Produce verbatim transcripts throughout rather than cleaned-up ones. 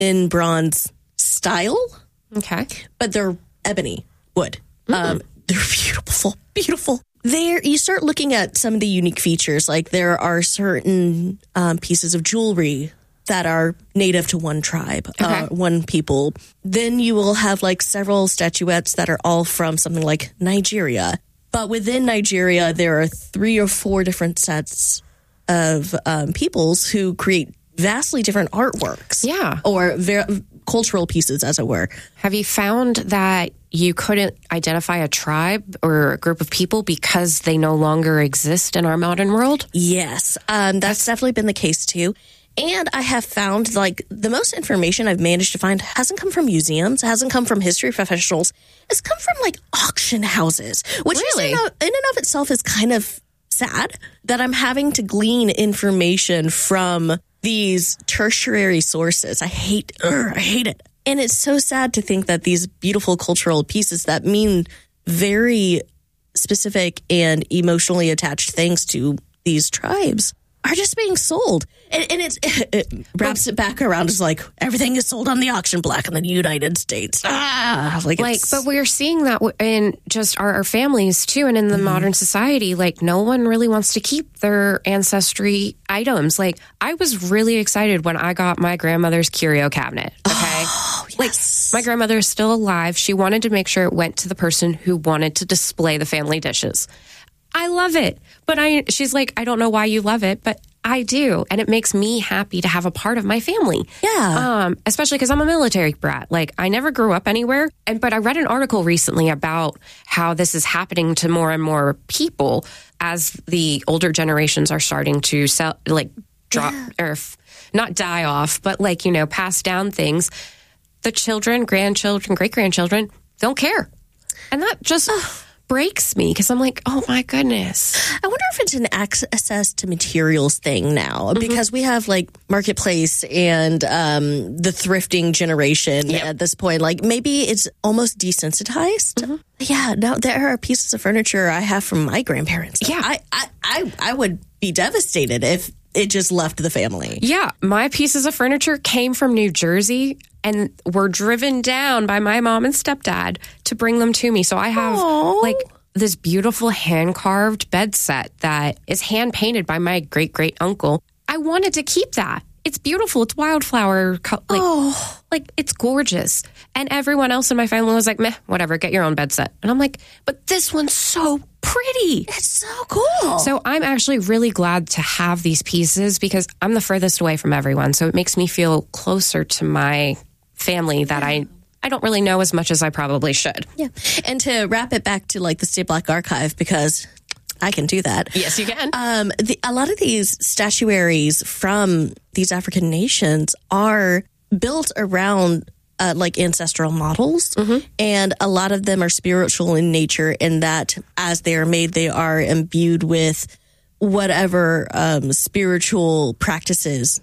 in bronze style. Okay. But they're ebony wood. Mm. Um, they're beautiful, beautiful. There, you start looking at some of the unique features. Like there are certain um, pieces of jewelry that are native to one tribe, okay. uh, one people. Then you will have like several statuettes that are all from something like Nigeria. But within Nigeria, there are three or four different sets of um, peoples who create vastly different artworks. Yeah. Or ver- cultural pieces, as it were. Have you found that you couldn't identify a tribe or a group of people because they no longer exist in our modern world? Yes. Um, that's definitely been the case, too. And I have found, like, the most information I've managed to find hasn't come from museums, hasn't come from history professionals. It's come from, like, auction houses, which really? is, in, in and of itself is kind of sad that I'm having to glean information from these tertiary sources. I hate, ugh, I hate it. And it's so sad to think that these beautiful cultural pieces that mean very specific and emotionally attached things to these tribes are just being sold. And, and it's, it wraps it back around as like, everything is sold on the auction block in the United States. Ah, like, like but we're seeing that in just our, our families too. And in the mm-hmm. modern society, like no one really wants to keep their ancestry items. Like I was really excited when I got my grandmother's curio cabinet. Okay. Oh, yes. Like my grandmother is still alive. She wanted to make sure it went to the person who wanted to display the family dishes. I love it. But I, she's like, I don't know why you love it, but I do. And it makes me happy to have a part of my family. Yeah. Um, especially because I'm a military brat. Like I never grew up anywhere. And, but I read an article recently about how this is happening to more and more people as the older generations are starting to sell, like drop yeah. or f- not die off, but like, you know, pass down things. The children, grandchildren, great grandchildren don't care. And that just breaks me because I'm like, oh my goodness. I wonder if it's an access to materials thing now mm-hmm. because we have like Marketplace and um, the thrifting generation yep. at this point. Like maybe it's almost desensitized. Mm-hmm. Yeah, no, there are pieces of furniture I have from my grandparents. Yeah. I, I, I, I would be devastated if it just left the family. Yeah, my pieces of furniture came from New Jersey and were driven down by my mom and stepdad to bring them to me. So I have Aww. like this beautiful hand-carved bed set that is hand-painted by my great-great-uncle. I wanted to keep that. It's beautiful. It's wildflower. Like, oh. like it's gorgeous. And everyone else in my family was like, meh, whatever, get your own bed set. And I'm like, but this one's so pretty. It's so cool. So I'm actually really glad to have these pieces because I'm the furthest away from everyone. So it makes me feel closer to my family that I I don't really know as much as I probably should. Yeah. And to wrap it back to like the State Black Archive, because I can do that. Yes, you can. Um, the, a lot of these statuaries from these African nations are built around uh, like ancestral models. Mm-hmm. And a lot of them are spiritual in nature in that as they are made, they are imbued with whatever um, spiritual practices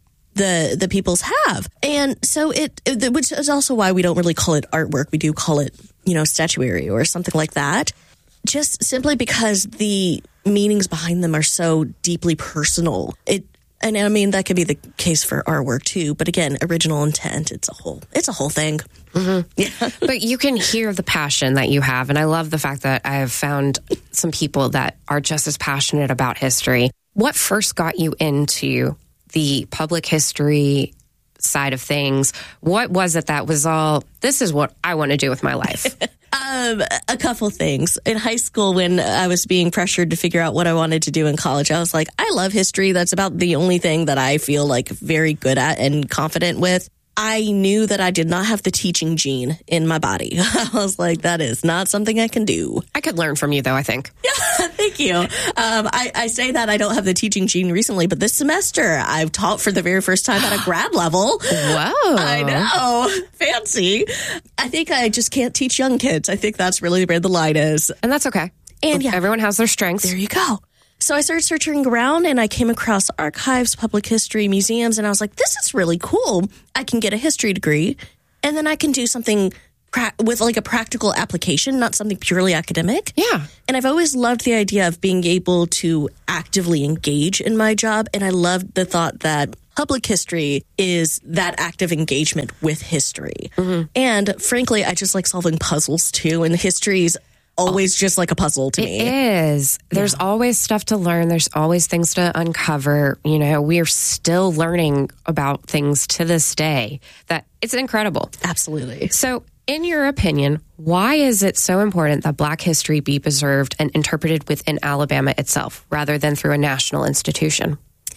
the the peoples have. And so it, it, which is also why we don't really call it artwork. We do call it, you know, statuary or something like that. Just simply because the meanings behind them are so deeply personal. It, and I mean, that could be the case for our work too. But again, original intent, it's a whole, it's a whole thing. Mm-hmm. Yeah. But you can hear the passion that you have. And I love the fact that I have found some people that are just as passionate about history. What first got you into the public history side of things? What was it that was all, this is what I want to do with my life? um, a couple things. In high school, when I was being pressured to figure out what I wanted to do in college, I was like, I love history. That's about the only thing that I feel like very good at and confident with. I knew that I did not have the teaching gene in my body. I was like, that is not something I can do. I could learn from you, though, I think. Yeah, thank you. Um, I, I say that I don't have the teaching gene recently, but this semester I've taught for the very first time at a grad level. Whoa. I know. Fancy. I think I just can't teach young kids. I think that's really where the line is. And that's okay. And yeah, everyone has their strengths. There you go. So I started searching around and I came across archives, public history, museums, and I was like, this is really cool. I can get a history degree and then I can do something pra- with like a practical application, not something purely academic. Yeah. And I've always loved the idea of being able to actively engage in my job. And I loved the thought that public history is that active engagement with history. Mm-hmm. And frankly, I just like solving puzzles too. And history's always oh, just like a puzzle to it me. It is. There's yeah. always stuff to learn. There's always things to uncover. You know, we're still learning about things to this day. That it's incredible. Absolutely. So, in your opinion, why is it so important that Black history be preserved and interpreted within Alabama itself rather than through a national institution?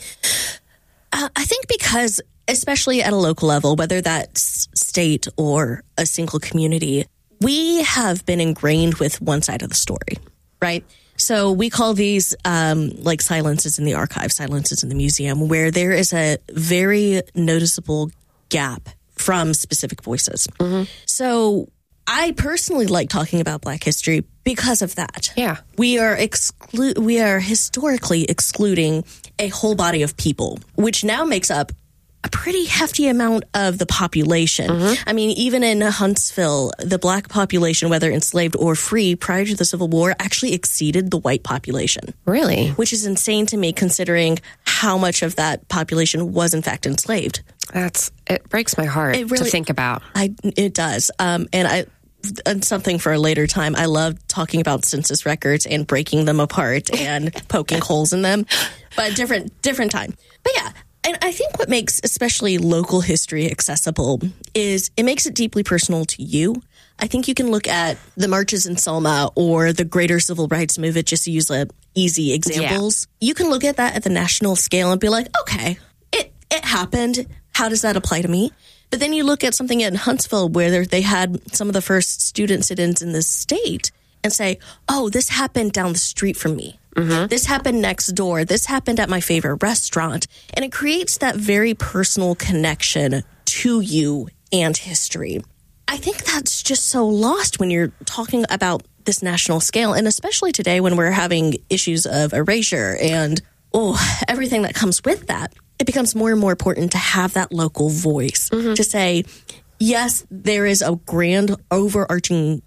Uh, I think because, especially at a local level, whether that's state or a single community, we have been ingrained with one side of the story, right? So we call these um, like silences in the archive, silences in the museum, where there is a very noticeable gap from specific voices. Mm-hmm. So I personally like talking about Black history because of that. Yeah. We are exclu- we are historically excluding a whole body of people, which now makes up a pretty hefty amount of the population. Mm-hmm. I mean, even in Huntsville, the Black population, whether enslaved or free, prior to the Civil War, actually exceeded the white population. Really? Which is insane to me, considering how much of that population was, in fact, enslaved. That's it breaks my heart really, to think about. I It does. Um, and I... And something for a later time. I love talking about census records and breaking them apart and poking holes in them, but different different time. But yeah, and I think what makes especially local history accessible is it makes it deeply personal to you. I think you can look at the marches in Selma or the greater civil rights movement, just to use like easy examples. Yeah. You can look at that at the national scale and be like, okay, it it happened. How does that apply to me? But then you look at something in Huntsville where they had some of the first student sit-ins in the state and say, oh, this happened down the street from me. Mm-hmm. This happened next door. This happened at my favorite restaurant. And it creates that very personal connection to you and history. I think that's just so lost when you're talking about this national scale, and especially today when we're having issues of erasure and oh, everything that comes with that. It becomes more and more important to have that local voice mm-hmm. to say, yes, there is a grand overarching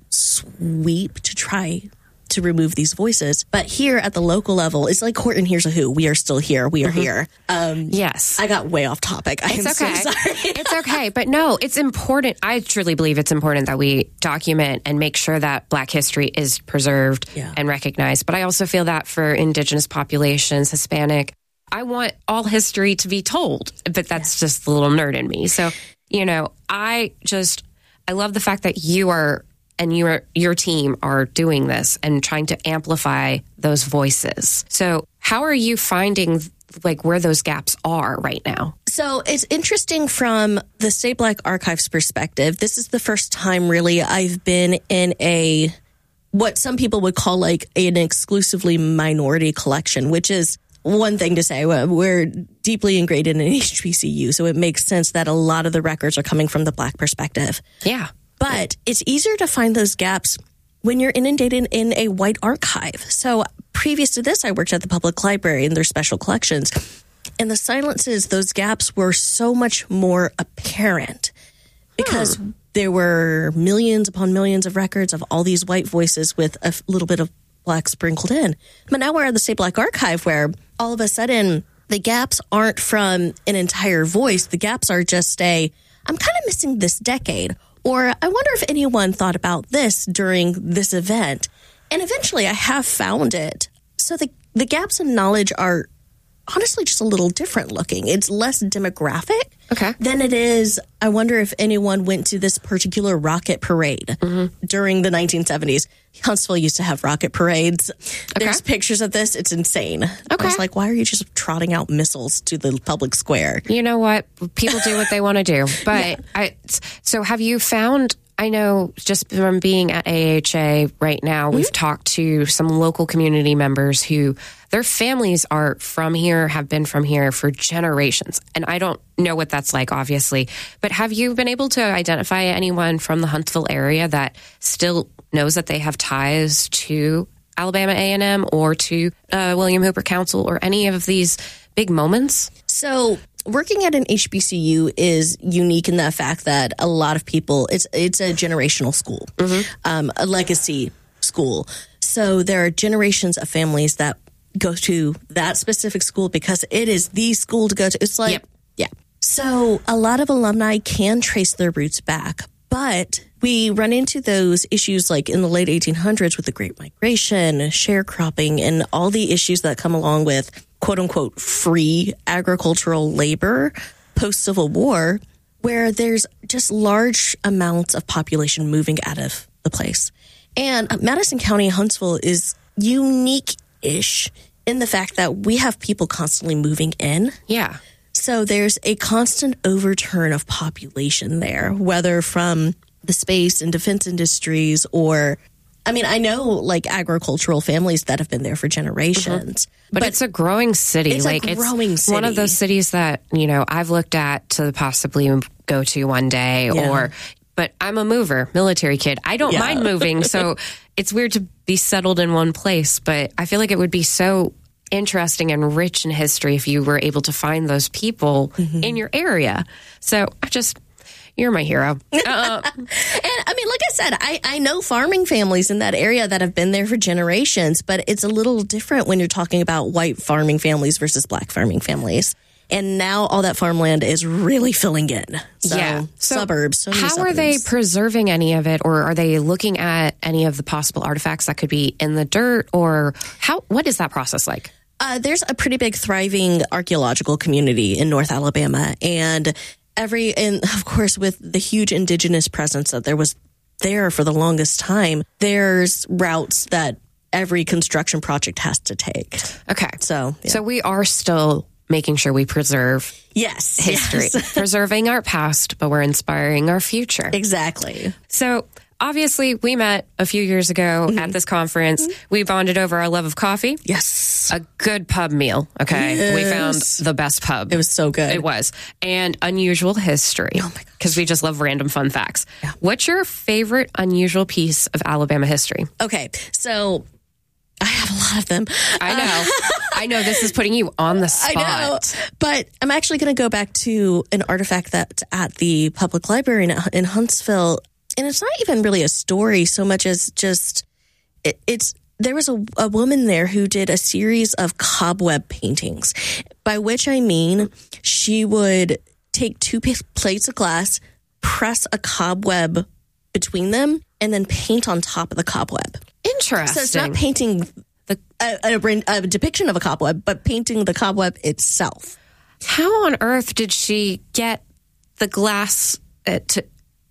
sweep to try to remove these voices. But here at the local level, it's like Horton Hears a Who. We are still here. We are mm-hmm. here. Um, yes. I got way off topic. I it's am okay. so sorry. It's okay. But no, it's important. I truly believe it's important that we document and make sure that Black history is preserved yeah. and recognized. But I also feel that for Indigenous populations, Hispanic, I want all history to be told, but that's yeah. just the little nerd in me. So, you know, I just, I love the fact that you are, and your your team are doing this and trying to amplify those voices. So how are you finding like where those gaps are right now? So it's interesting from the State Black Archives perspective. This is the first time really I've been in a, what some people would call like an exclusively minority collection, which is one thing to say. We're deeply ingrained in an H B C U, so it makes sense that a lot of the records are coming from the Black perspective. Yeah. But it's easier to find those gaps when you're inundated in a white archive. So previous to this, I worked at the public library in their special collections. And the silences, those gaps were so much more apparent because hmm. there were millions upon millions of records of all these white voices with a little bit of Black sprinkled in. But now we're at the State Black Archive where all of a sudden the gaps aren't from an entire voice. The gaps are just a, I'm kind of missing this decade. Or I wonder if anyone thought about this during this event. And eventually I have found it. So the, the gaps in knowledge are honestly just a little different looking. It's less demographic okay. than it is, I wonder if anyone went to this particular rocket parade mm-hmm. during the nineteen seventies. Huntsville used to have rocket parades. Okay. There's pictures of this. It's insane. Okay. I was like, why are you just trotting out missiles to the public square? You know what? People do what they want to do. But yeah. I, so have you found... I know just from being at A H A right now, mm-hmm. we've talked to some local community members who their families are from here, have been from here for generations. And I don't know what that's like, obviously. But have you been able to identify anyone from the Huntsville area that still knows that they have ties to Alabama A and M or to uh, William Hooper Council or any of these big moments? So... working at an H B C U is unique in the fact that a lot of people, it's it's a generational school, mm-hmm. um, a legacy school. So there are generations of families that go to that specific school because it is the school to go to. It's like, yep. Yeah. So a lot of alumni can trace their roots back, but we run into those issues like in the late eighteen hundreds with the Great Migration, sharecropping, and all the issues that come along with quote unquote free agricultural labor post-Civil War, where there's just large amounts of population moving out of the place. And Madison County, Huntsville is unique-ish in the fact that we have people constantly moving in. Yeah. So there's a constant overturn of population there, whether from the space and defense industries or, I mean, I know like agricultural families that have been there for generations. Mm-hmm. But, but it's a growing city. It's like a growing it's city. One of those cities that, you know, I've looked at to possibly go to one day Yeah. or, but I'm a mover, military kid. I don't Yeah. mind moving. So it's weird to be settled in one place, but I feel like it would be so interesting and rich in history if you were able to find those people mm-hmm. in your area. So I just, you're my hero. Uh, and I mean, like I said, I, I know farming families in that area that have been there for generations, but it's a little different when you're talking about white farming families versus black farming families. And now all that farmland is really filling in. So, yeah. So suburbs. So many how suburbs. are they preserving any of it, or are they looking at any of the possible artifacts that could be in the dirt, or how? What is that process like? Uh, there's a pretty big thriving archaeological community in North Alabama, and every, and of course, with the huge indigenous presence that there was there for the longest time, there's routes that every construction project has to take. Okay. So, yeah. So we are still making sure we preserve yes, history, yes. preserving our past, but we're inspiring our future. Exactly. So obviously we met a few years ago mm-hmm. at this conference. Mm-hmm. We bonded over our love of coffee. Yes. A good pub meal. Okay. Yes. We found the best pub. It was so good. It was. And unusual history. Oh my gosh. Because we just love random fun facts. Yeah. What's your favorite unusual piece of Alabama history? Okay. So I have a lot of them. I know. I know this is putting you on the spot. I know. But I'm actually going to go back to an artifact that's at the public library in, in Huntsville. And it's not even really a story so much as just it, it's there was a, a woman there who did a series of cobweb paintings, by which I mean she would take two p- plates of glass, press a cobweb between them, and then paint on top of the cobweb. Interesting. So it's not painting the, a, a, a depiction of a cobweb, but painting the cobweb itself. How on earth did she get the glass uh, to...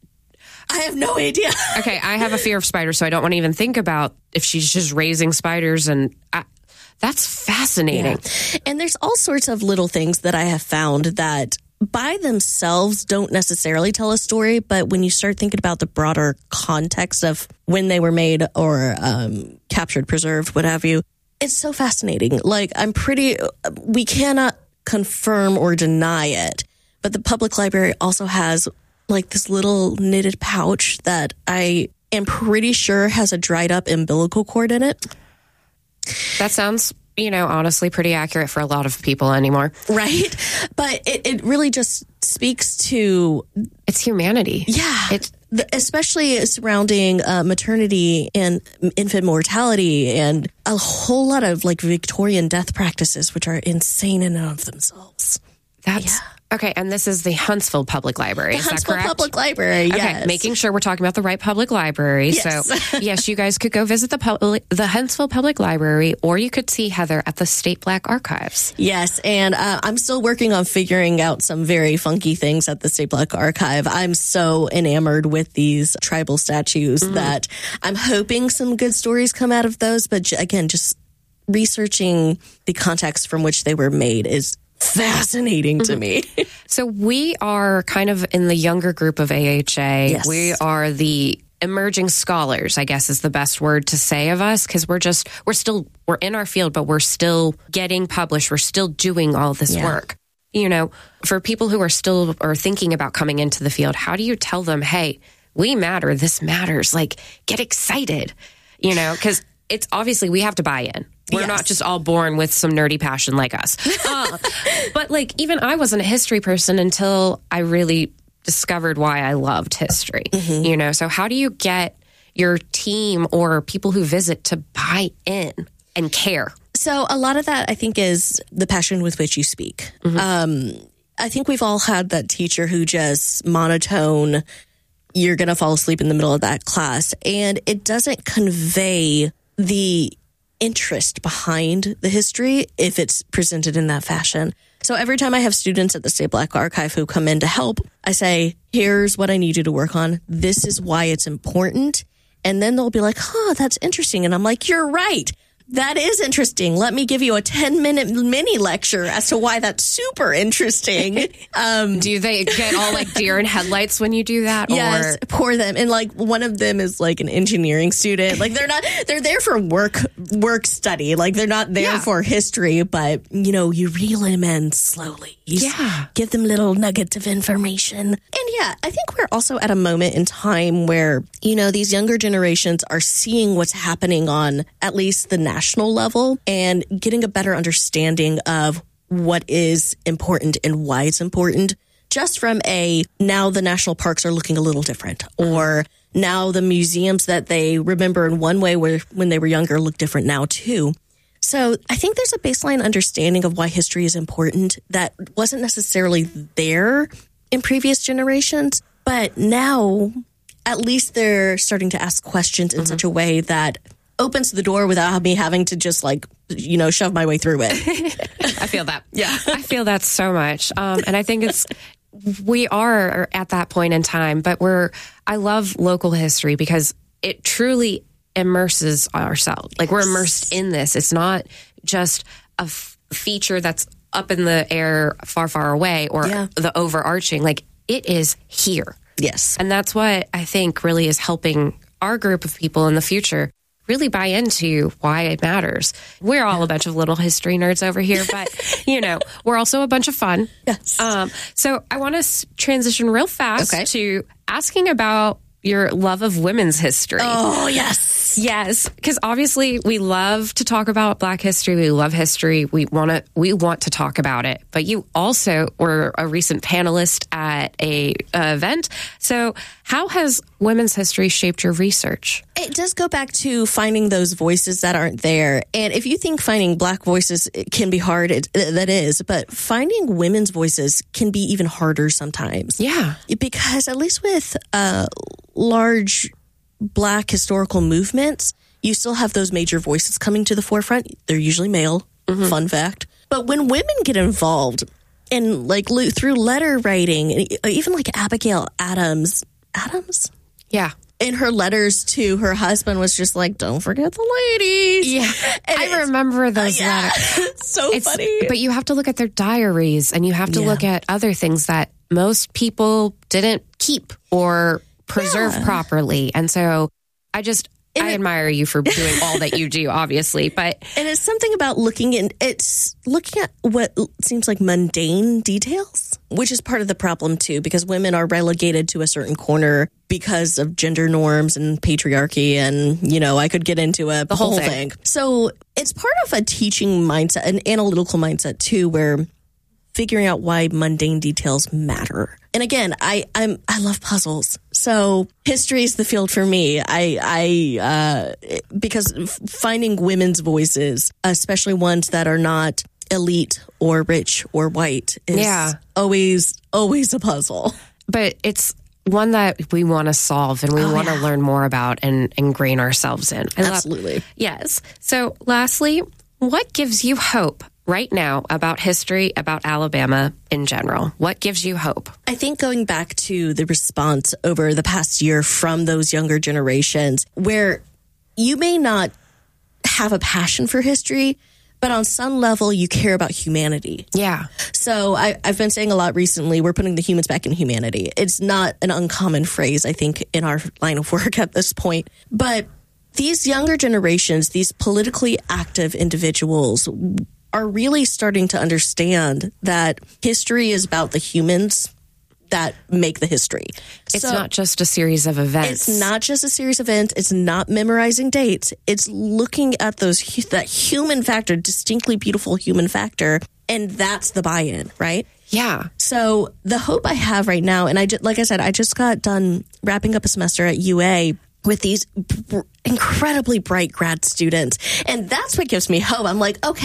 I have no idea. Okay, I have a fear of spiders, so I don't want to even think about if she's just raising spiders. And I, that's fascinating. Yeah. And there's all sorts of little things that I have found that by themselves don't necessarily tell a story, but when you start thinking about the broader context of when they were made or um, captured, preserved, what have you, it's so fascinating. Like, I'm pretty, we cannot confirm or deny it, but the public library also has like this little knitted pouch that I am pretty sure has a dried up umbilical cord in it. That sounds, you know, honestly pretty accurate for a lot of people anymore. Right? But it, it really just speaks to... It's humanity. Yeah. It's the, especially surrounding uh, maternity and infant mortality and a whole lot of like Victorian death practices, which are insane in and of themselves. That's... Yeah. Okay, and this is the Huntsville Public Library. The is Huntsville that correct? Public Library, yes. Okay, making sure we're talking about the right public library. Yes. So, yes, you guys could go visit the public, the Huntsville Public Library, or you could see Heather at the State Black Archives. Yes, and uh, I'm still working on figuring out some very funky things at the State Black Archive. I'm so enamored with these tribal statues mm-hmm. that I'm hoping some good stories come out of those. But j- again, just researching the context from which they were made is fascinating to me. So we are kind of in the younger group of A H A. Yes. We are the emerging scholars, I guess is the best word to say of us, because we're just, we're still, we're in our field, but we're still getting published. We're still doing all this yeah. work. You know, for people who are still or thinking about coming into the field, how do you tell them, hey, we matter, this matters, like get excited, you know, because it's obviously we have to buy in. We're yes. not just all born with some nerdy passion like us. Uh, but like, even I wasn't a history person until I really discovered why I loved history, mm-hmm. you know? So how do you get your team or people who visit to buy in and care? So a lot of that, I think, is the passion with which you speak. Mm-hmm. Um, I think we've all had that teacher who just monotone, you're going to fall asleep in the middle of that class. And it doesn't convey the interest behind the history if it's presented in that fashion. So every time I have students at the State Black Archive who come in to help, I say, here's what I need you to work on. This is why it's important. And then they'll be like, huh, that's interesting. And I'm like, you're right. That is interesting. Let me give you a ten minute mini lecture as to why that's super interesting. Um, do they get all like deer in headlights when you do that? Yes, or? Pour them. And like one of them is like an engineering student. Like they're not, they're there for work, work study. Like they're not there yeah. for history, but you know, you reel them in slowly. You yeah. Give them little nuggets of information. And yeah, I think we're also at a moment in time where, you know, these younger generations are seeing what's happening on at least the national national level and getting a better understanding of what is important and why it's important, just from a now the national parks are looking a little different, or now the museums that they remember in one way where when they were younger look different now too. So I think there's a baseline understanding of why history is important that wasn't necessarily there in previous generations, but now at least they're starting to ask questions in mm-hmm. such a way that opens the door without me having to just like, you know, shove my way through it. I feel that. Yeah. I feel that so much. Um, and I think it's, we are at that point in time, but we're, I love local history because it truly immerses ourselves. Like we're immersed in this. It's not just a f- feature that's up in the air far, far away or yeah. the overarching, like it is here. Yes. And that's what I think really is helping our group of people in the future really buy into why it matters. We're all a bunch of little history nerds over here, but, you know, we're also a bunch of fun. Yes. Um, so I want to s- transition real fast okay. to asking about your love of women's history. Oh, yes. Yes, because obviously we love to talk about Black history. We love history. We want to we want to talk about it. But you also were a recent panelist at a uh, event. So how has women's history shaped your research? It does go back to finding those voices that aren't there. And if you think finding Black voices can be hard, it, that is. But finding women's voices can be even harder sometimes. Yeah. Because at least with uh, large Black historical movements, you still have those major voices coming to the forefront. They're usually male, mm-hmm. fun fact. But when women get involved in like through letter writing, even like Abigail Adams, Adams? Yeah. In her letters to her husband was just like, don't forget the ladies. Yeah. And I remember those uh, yeah. letters. So it's, funny. But you have to look at their diaries and you have to yeah. look at other things that most people didn't keep or preserve yeah. properly. And so I just, and I it, admire you for doing all that you do, obviously. But and it's something about looking in, it's looking at what seems like mundane details, which is part of the problem too, because women are relegated to a certain corner because of gender norms and patriarchy. And, you know, I could get into a the whole, whole thing. thing. So it's part of a teaching mindset, an analytical mindset too, where figuring out why mundane details matter. And again, I I'm I love puzzles. So history is the field for me. I I uh, because finding women's voices, especially ones that are not elite or rich or white, is yeah. always always a puzzle. But it's one that we want to solve and we oh, want to yeah. learn more about and ingrain ourselves in. I Absolutely. Love, yes. So lastly, what gives you hope right now about history, about Alabama in general? What gives you hope? I think going back to the response over the past year from those younger generations, where you may not have a passion for history, but on some level you care about humanity. Yeah. So I, I've been saying a lot recently, we're putting the humans back in humanity. It's not an uncommon phrase, I think, in our line of work at this point. But these younger generations, these politically active individuals, are really starting to understand that history is about the humans that make the history. It's so not just a series of events. It's not just a series of events. It's not memorizing dates. It's looking at those that human factor, distinctly beautiful human factor, and that's the buy-in, right? Yeah. So the hope I have right now, and I just, like I said, I just got done wrapping up a semester at U A with these b- incredibly bright grad students. And that's what gives me hope. I'm like, okay,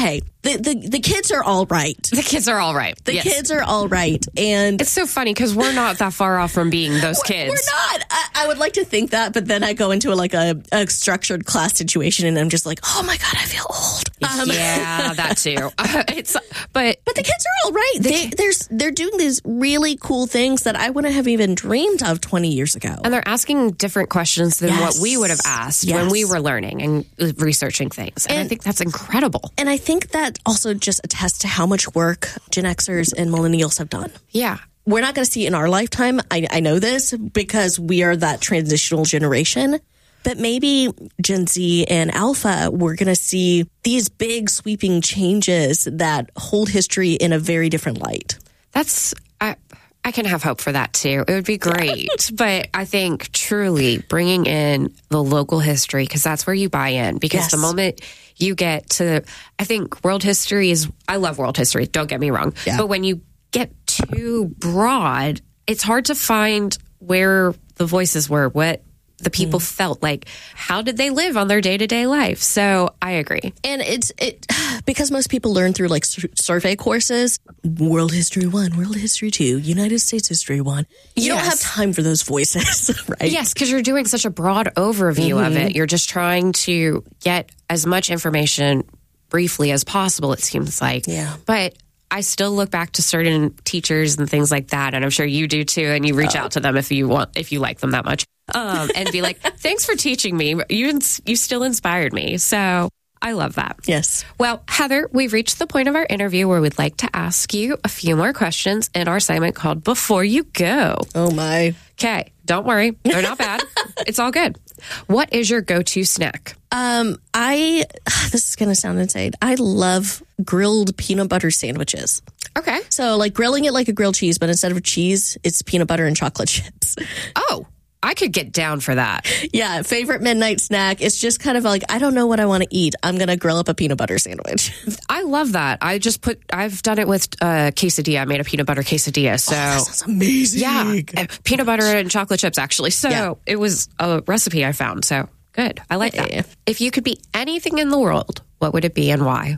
The, the the kids are all right. The kids are all right. The yes. kids are all right. And it's so funny because we're not that far off from being those we're, kids. We're not. I, I would like to think that, but then I go into a, like a, a structured class situation and I'm just like, oh my God, I feel old. Um, yeah, that too. Uh, it's but but the kids are all right. The they, ki- they're they're doing these really cool things that I wouldn't have even dreamed of twenty years ago. And they're asking different questions than Yes. what we would have asked Yes. when we were learning and researching things. And, And- I think that's incredible. And I think that also just attests to how much work Gen Xers and millennials have done. Yeah. We're not going to see it in our lifetime. I, I know this because we are that transitional generation. But maybe Gen Z and Alpha, we're going to see these big sweeping changes that hold history in a very different light. That's I I can have hope for that too. It would be great. But I think truly bringing in the local history, because that's where you buy in. Because Yes. the moment you get to, I think world history is, I love world history, don't get me wrong. Yeah. But when you get too broad, it's hard to find where the voices were, what the people Mm. felt like. How did they live on their day-to-day life? So I agree. And it's it because most people learn through like sur- survey courses, World History One, World History Two, United States History One. You don't Yes. have time for those voices, right? Yes, because you're doing such a broad overview of it. You're just trying to get as much information briefly as possible, it seems like. Yeah. But I still look back to certain teachers and things like that, and I'm sure you do too, and you reach out to them if you want, if you like them that much, um, and be like, thanks for teaching me. You, ins- you still inspired me. So I love that. Yes. Well, Heather, we've reached the point of our interview where we'd like to ask you a few more questions in our segment called Before You Go. Oh my. Okay, don't worry. They're not bad. It's all good. What is your go-to snack? Um, I this is gonna sound insane. I love grilled peanut butter sandwiches. Okay. So like grilling it like a grilled cheese, but instead of cheese, it's peanut butter and chocolate chips. Oh, I could get down for that. Yeah, favorite midnight snack. It's just kind of like, I don't know what I want to eat. I'm going to grill up a peanut butter sandwich. I love that. I just put, I've done it with uh, quesadilla. I made a peanut butter quesadilla. So, Oh, that sounds amazing. yeah, uh, peanut butter and chocolate chips, actually. So, Yeah. it was a recipe I found. So, good. I like Yeah. that. If you could be anything in the world, what would it be and why?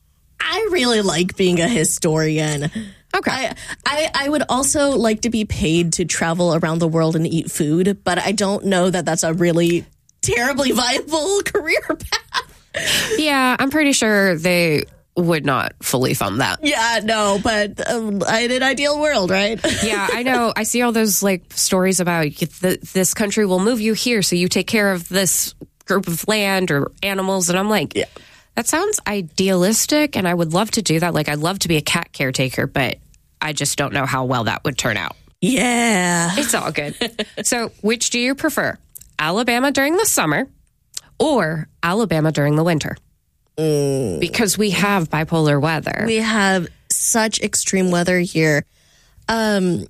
I really like being a historian. Okay. I, I I would also like to be paid to travel around the world and eat food, but I don't know that that's a really terribly viable career path. Yeah, I'm pretty sure they would not fully fund that. Yeah, no, but um, in an ideal world, right? Yeah, I know. I see all those like stories about the, this country will move you here so you take care of this group of land or animals. And I'm like, Yeah. that sounds idealistic. And I would love to do that. Like, I'd love to be a cat caretaker, but I just don't know how well that would turn out. Yeah. It's all good. So, which do you prefer? Alabama during the summer or Alabama during the winter? Mm. Because we have bipolar weather. We have such extreme weather here. Um,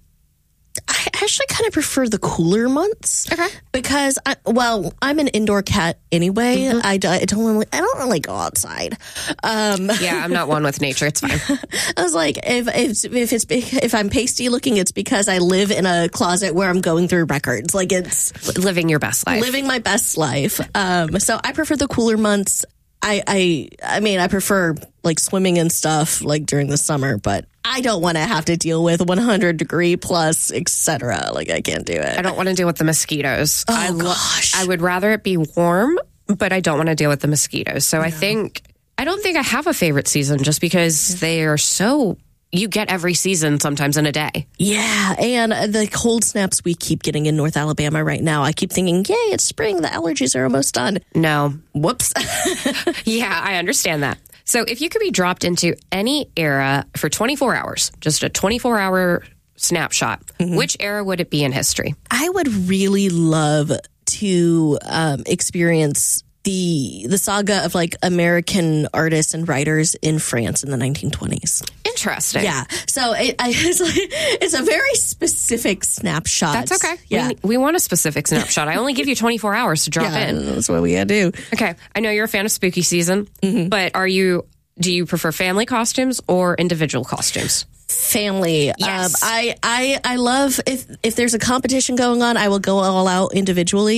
I actually kind of prefer the cooler months. Okay. Because, I, well, I'm an indoor cat anyway. Mm-hmm. I, do, I don't really, I don't really go outside. Um, Yeah, I'm not one with nature. It's fine. I was like, if if if it's if I'm pasty looking, it's because I live in a closet where I'm going through records. Like it's Living your best life. living my best life. Um, so I prefer the cooler months. I, I I mean I prefer like swimming and stuff like during the summer, but I don't want to have to deal with one hundred degree plus, et cetera. Like I can't do it. I don't want to deal with the mosquitoes. Oh, I lo- gosh. I would rather it be warm, but I don't want to deal with the mosquitoes. So I think I don't think I have a favorite season just because they are so you get every season sometimes in a day. Yeah, and the cold snaps we keep getting in North Alabama right now, I keep thinking, yay, it's spring. The allergies are almost done. No. Whoops. Yeah, I understand that. So if you could be dropped into any era for twenty-four hours, just a twenty-four hour snapshot, mm-hmm. which era would it be in history? I would really love to um, experience the the saga of like American artists and writers in France in the nineteen twenties. Interesting. Yeah. So it, I, it's, like, it's a very specific snapshot. That's okay. Yeah. We, we want a specific snapshot. I only give you twenty-four hours to drop yeah, in. that's what we gotta do. Okay. I know you're a fan of spooky season, mm-hmm. but are you, do you prefer family costumes or individual costumes? Family. Yes. Um, I, I, I love if, if there's a competition going on, I will go all out individually.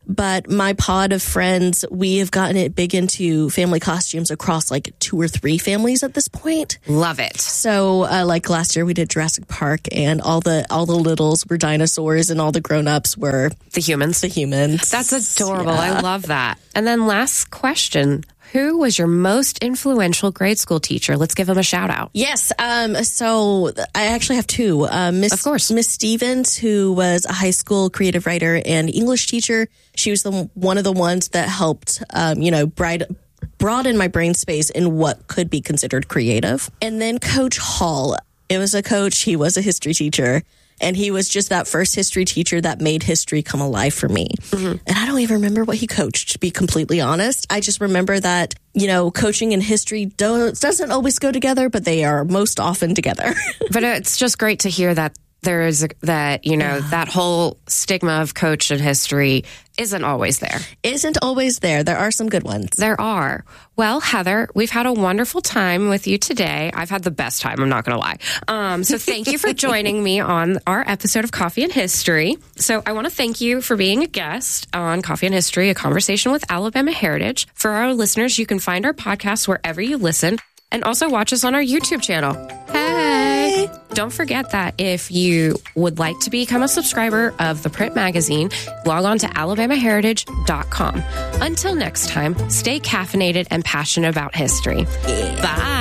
But my pod of friends, we have gotten it big into family costumes across like two or three families at this point. Love it. So uh, like last year we did Jurassic Park, and all the all the littles were dinosaurs and all the grown-ups were the humans. The humans. That's adorable. Yeah. I love that. And then last question. Who was your most influential grade school teacher? Let's give them a shout out. Yes. Um, so I actually have two. Uh, Miss, of course. Miss Stevens, who was a high school creative writer and English teacher. She was the one of the ones that helped, um, you know, bright, broaden my brain space in what could be considered creative. And then Coach Hall. It was a coach. He was a history teacher. And he was just that first history teacher that made history come alive for me. Mm-hmm. And I don't even remember what he coached, to be completely honest. I just remember that, you know, coaching and history don't, doesn't always go together, but they are most often together. But it's just great to hear that there is a, that, you know, that whole stigma of coach and history isn't always there. Isn't always there. There are some good ones. There are. Well, Heather, we've had a wonderful time with you today. I've had the best time. I'm not going to lie. Um, so thank you for joining me on our episode of Coffee and History. So I want to thank you for being a guest on Coffee and History, a conversation with Alabama Heritage. For our listeners, you can find our podcast wherever you listen, and also watch us on our YouTube channel. Hey! Don't forget that if you would like to become a subscriber of the print magazine, log on to alabama heritage dot com. Until next time, stay caffeinated and passionate about history. Yeah. Bye!